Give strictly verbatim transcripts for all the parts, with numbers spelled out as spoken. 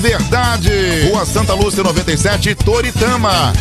Verdade. Rua Santa Lúcia noventa e sete, Toritama.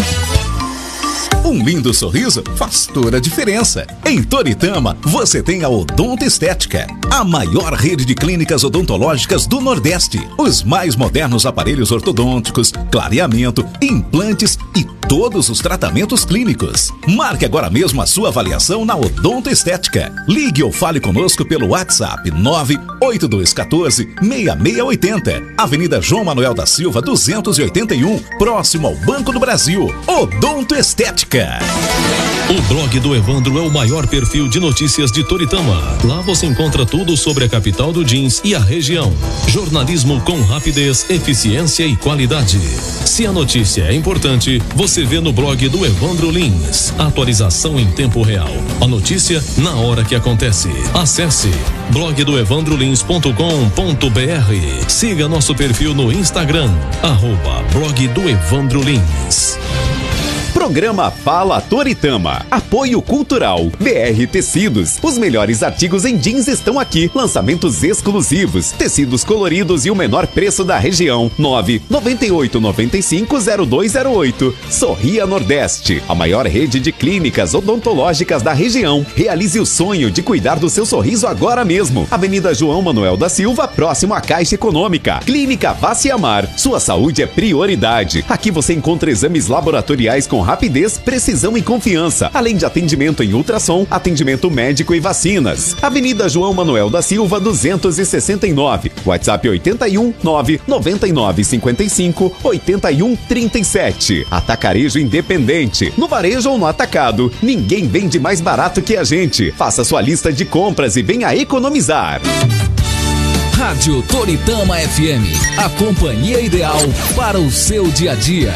Um lindo sorriso faz toda a diferença. Em Toritama, você tem a Odonto Estética, a maior rede de clínicas odontológicas do Nordeste. Os mais modernos aparelhos ortodônticos, clareamento, implantes e todos os tratamentos clínicos. Marque agora mesmo a sua avaliação na Odonto Estética. Ligue ou fale conosco pelo WhatsApp nove oito dois um quatro, seis seis oito zero. Avenida João Manuel da Silva, duzentos e oitenta e um, próximo ao Banco do Brasil. Odonto Estética. O blog do Evandro é o maior perfil de notícias de Toritama. Lá você encontra tudo sobre a capital do jeans e a região. Jornalismo com rapidez, eficiência e qualidade. Se a notícia é importante, você vê no blog do Evandro Lins. Atualização em tempo real. A notícia na hora que acontece. Acesse blog do evandro lins ponto com ponto br. Siga nosso perfil no Instagram, arroba blog do Evandro Lins. Programa Fala Toritama. Apoio Cultural. B R Tecidos. Os melhores artigos em jeans estão aqui. Lançamentos exclusivos. Tecidos coloridos e o menor preço da região. nove nove oito nove cinco zero dois zero oito. Sorria Nordeste. A maior rede de clínicas odontológicas da região. Realize o sonho de cuidar do seu sorriso agora mesmo. Avenida João Manuel da Silva, próximo à Caixa Econômica. Clínica Vaciamar. Sua saúde é prioridade. Aqui você encontra exames laboratoriais com rapidez, precisão e confiança, além de atendimento em ultrassom, atendimento médico e vacinas. Avenida João Manuel da Silva, duzentos e sessenta e nove. WhatsApp oito um nove nove nove cinco cinco oito um três sete. Atacarejo Independente. No varejo ou no atacado, ninguém vende mais barato que a gente. Faça sua lista de compras e venha economizar. Rádio Toritama F M, a companhia ideal para o seu dia a dia.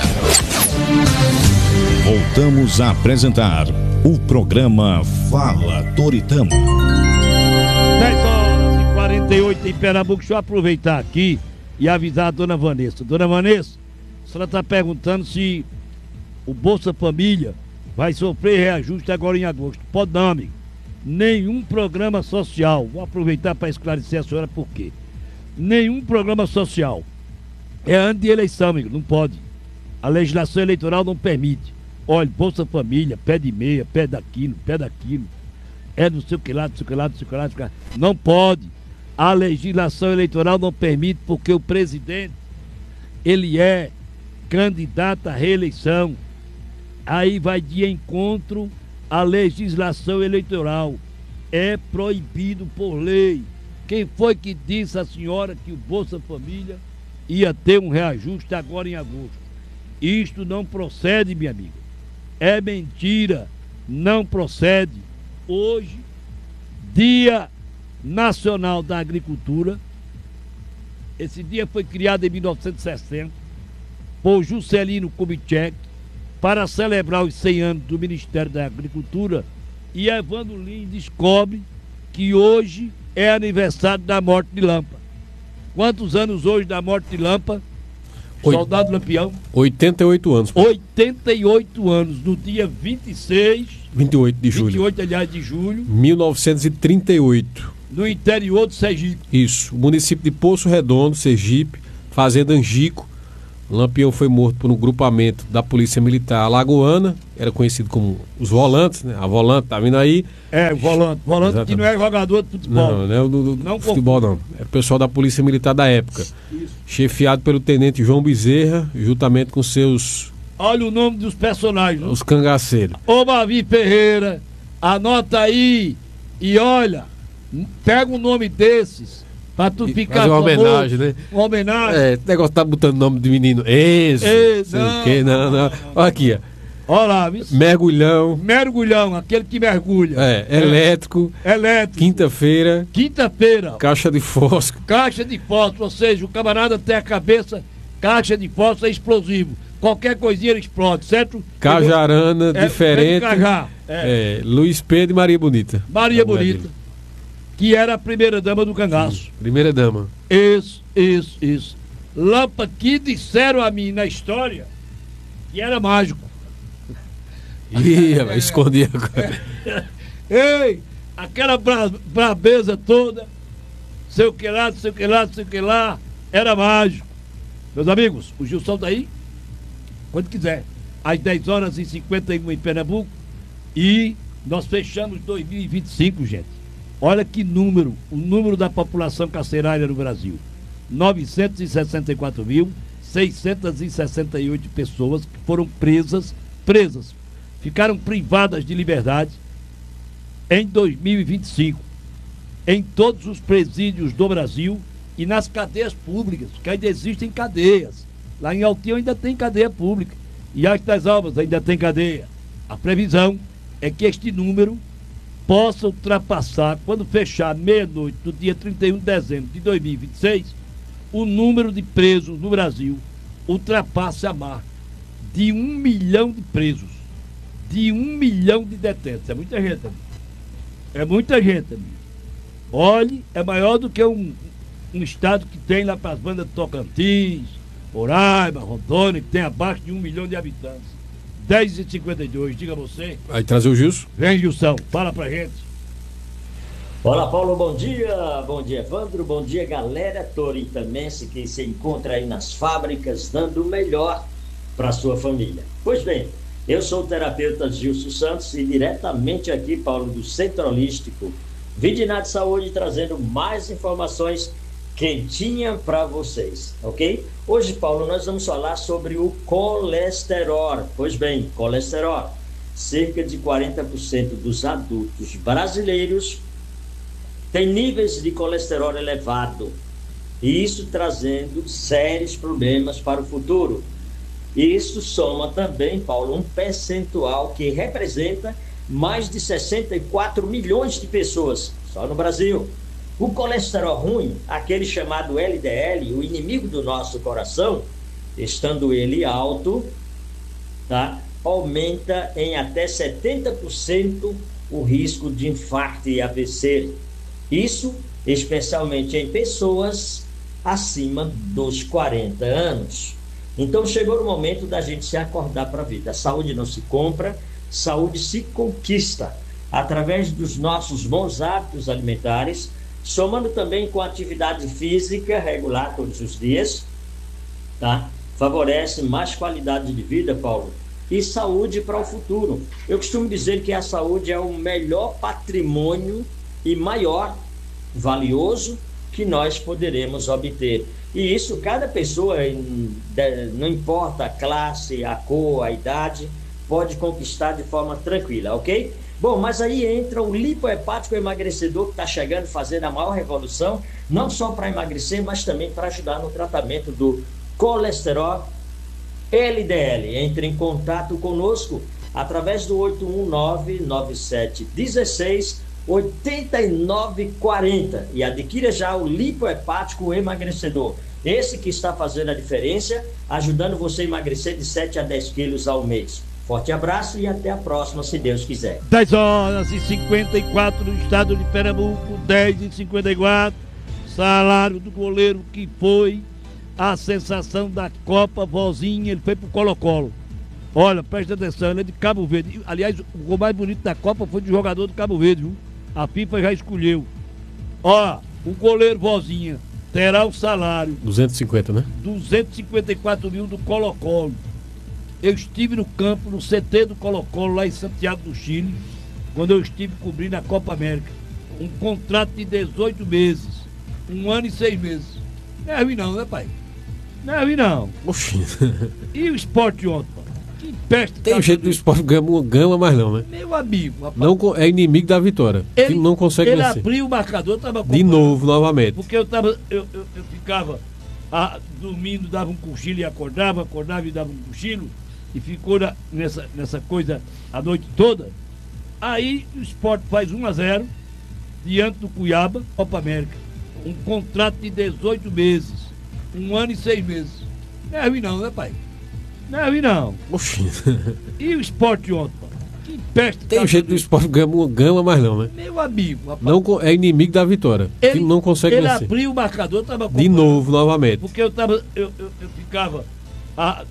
Voltamos a apresentar o programa Fala Toritama. dez horas e quarenta e oito em Pernambuco. Deixa eu aproveitar aqui e avisar a dona Vanessa. Dona Vanessa, a senhora está perguntando se o Bolsa Família vai sofrer reajuste agora em agosto. Pode não, amigo. Nenhum programa social. Vou aproveitar para esclarecer a senhora por quê. Nenhum programa social. É ano de eleição, amigo. Não pode. A legislação eleitoral não permite. Olha, Bolsa Família, pé de meia, pé daquilo, pé daquilo. É não sei o que lá, não sei o que lá, não sei o que lá, não sei o que lá. Não pode. A legislação eleitoral não permite porque o presidente, ele é candidato à reeleição. Aí vai de encontro à legislação eleitoral. É proibido por lei. Quem foi que disse à senhora que o Bolsa Família ia ter um reajuste agora em agosto? Isto não procede, minha amiga. É mentira, não procede. Hoje, Dia Nacional da Agricultura. Esse dia foi criado em mil novecentos e sessenta por Juscelino Kubitschek para celebrar os cem anos do Ministério da Agricultura. E Evandro Lins descobre que hoje é aniversário da morte de Lampa. Quantos anos hoje da morte de Lampa? Soldado Lampião. oitenta e oito anos. oitenta e oito anos, no dia vinte e seis... vinte e oito de julho. vinte e oito, aliás, de julho. mil novecentos e trinta e oito. No interior do Sergipe. Isso. O município de Poço Redondo, Sergipe, Fazenda Angico. Lampião foi morto por um grupamento da Polícia Militar Alagoana, era conhecido como os volantes, né? A volante, tá vindo aí. É, o volante. Volante. Exatamente. Que não é jogador de futebol. Não, não é do, do não futebol, não. É o pessoal da Polícia Militar da época. Isso. Chefiado pelo tenente João Bezerra, juntamente com seus... Olha o nome dos personagens. Os cangaceiros. Ô Mavi Ferreira, anota aí e olha, pega um nome desses. Pra tu ficar fazer uma homenagem, né? Uma homenagem. É, o negócio tá botando nome de menino. Esse. Esse não, não, não, não, não. Olha aqui, ó. Olha lá, viu? Mergulhão. Mergulhão, aquele que mergulha. É, elétrico. É. Elétrico. Quinta-feira. Quinta-feira. Caixa de fósforo. Caixa de fósforo, ou seja, o camarada tem a cabeça, caixa de fósforo é explosivo. Qualquer coisinha ele explode, certo? Cajarana, é, diferente. Cajá. É. É, Luiz Pedro e Maria Bonita. Maria Bonita. Que era a primeira dama do cangaço. Primeira dama. Isso, isso, isso. Lampa que disseram a mim na história que era mágico. Ih, é, escondi agora. Ei, aquela bra brabeza toda, sei o que lá, sei o que lá, sei o que lá, era mágico. Meus amigos, o Gilson tá aí? Quando quiser. Às dez horas e cinquenta e um em Pernambuco. E nós fechamos dois mil e vinte e cinco, gente. Olha que número, o número da população carcerária no Brasil. novecentos e sessenta e quatro mil, seiscentos e sessenta e oito pessoas que foram presas, presas, ficaram privadas de liberdade em dois mil e vinte e cinco. Em todos os presídios do Brasil e nas cadeias públicas, que ainda existem cadeias. Lá em Altinho ainda tem cadeia pública. E Artes das Almas ainda tem cadeia. A previsão é que este número possa ultrapassar, quando fechar meia-noite do dia trinta e um de dezembro de dois mil e vinte e seis, o número de presos no Brasil ultrapasse a marca de um milhão de presos, de um milhão de detentos. É muita gente, amigo. É muita gente, amigo. Olhe, é maior do que um, um estado que tem lá para as bandas de Tocantins, Roraima, Rondônia, que tem abaixo de um milhão de habitantes. dez e cinquenta e dois, diga você. Vai trazer o Gilson. Vem, Gilson, fala pra gente. Olá, Paulo, bom dia. Bom dia, Evandro. Bom dia, galera toritamense que se encontra aí nas fábricas dando o melhor para sua família. Pois bem, eu sou o terapeuta Gilson Santos e diretamente aqui, Paulo, do Centro Holístico Vidinat Saúde, trazendo mais informações quentinha para vocês, ok? Hoje, Paulo, nós vamos falar sobre o colesterol. Pois bem, colesterol. Cerca de quarenta por cento dos adultos brasileiros têm níveis de colesterol elevado. E isso trazendo sérios problemas para o futuro. E isso soma também, Paulo, um percentual que representa mais de sessenta e quatro milhões de pessoas, só no Brasil. O colesterol ruim, aquele chamado L D L, o inimigo do nosso coração, estando ele alto, tá? Aumenta em até setenta por cento o risco de infarto e A V C. Isso especialmente em pessoas acima dos quarenta anos. Então chegou o momento da gente se acordar para a vida. A saúde não se compra, saúde se conquista através dos nossos bons hábitos alimentares, somando também com atividade física regular todos os dias, tá? Favorece mais qualidade de vida, Paulo, e saúde para o futuro. Eu costumo dizer que a saúde é o melhor patrimônio e maior, valioso, que nós poderemos obter. E isso cada pessoa, não importa a classe, a cor, a idade, pode conquistar de forma tranquila, ok? Bom, mas aí entra o lipohepático emagrecedor, que está chegando, fazendo a maior revolução, não só para emagrecer, mas também para ajudar no tratamento do colesterol L D L. Entre em contato conosco através do oito um nove, nove sete um seis, oito nove quatro zero e adquira já o lipohepático emagrecedor. Esse que está fazendo a diferença, ajudando você a emagrecer de sete a dez quilos ao mês. Forte abraço e até a próxima, se Deus quiser. dez horas e cinquenta e quatro no estado de Pernambuco, dez e cinquenta e quatro. Salário do goleiro que foi a sensação da Copa, Vozinha, ele foi pro Colo-Colo. Olha, presta atenção, ele é de Cabo Verde. Aliás, o gol mais bonito da Copa foi do jogador do Cabo Verde, viu? A FIFA já escolheu. Ó, o goleiro Vozinha terá o salário duzentos e cinquenta, né? duzentos e cinquenta e quatro mil do Colo-Colo. Eu estive no campo, no C T do Colo-Colo, lá em Santiago do Chile, quando eu estive cobrindo a Copa América. Um contrato de dezoito meses, um ano e seis meses. Não é ruim não, né, pai? Não é ruim não. Oxi. E o esporte ontem, pai? Que peste. Tem jeito do esporte gama, gama mais não, né? Meu amigo, rapaz. Não, é inimigo da vitória. Ele, que não consegue ele vencer. abriu o marcador, tava de novo, novamente. Porque eu tava, eu, eu, eu ficava ah, dormindo, dava um cochilo e acordava, acordava e dava um cochilo. E ficou na, nessa, nessa coisa a noite toda. Aí o Sport faz um a zero diante do Cuiabá, Copa América. Um contrato de dezoito meses, um ano e seis meses. Não é ruim não, né, pai? Não é ruim não. Oxi. E o Sport ontem, pai? Que peste. Tem jeito do esporte gama, gama mais não, né? Meu amigo, rapaz. Não, é inimigo da vitória. Ele, que não consegue ele vencer. Ele abriu o marcador, tava de novo, novamente. Porque eu tava, eu, eu, eu ficava... Ah,